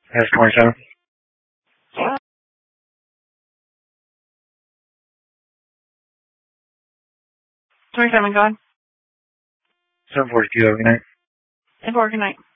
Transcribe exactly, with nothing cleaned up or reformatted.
That's twenty-seven. twenty-seven, go ahead. seven forty-two, every night. ten four, good night.